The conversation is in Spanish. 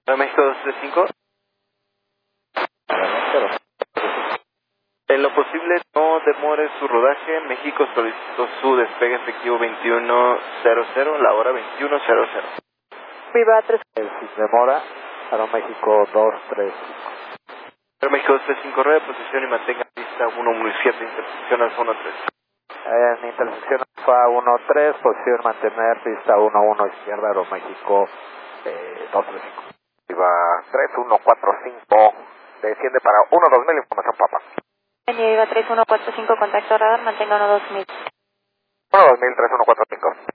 México 235. En lo posible, no demore su rodaje. México solicitó su despegue efectivo 21:00, la hora 21:00. Viva 3. Sin demora, Aeroméxico 235. Aeroméxico 235, rueda de posición y mantenga pista 117, intersección Alfa 13. En intersección Alfa 13, posición mantener pista 11 izquierda, Aeroméxico 235. Viva 3145, desciende para 12000, información Papa. Viva 3145, contacto radar, mantenga 12000. 12000, 3145.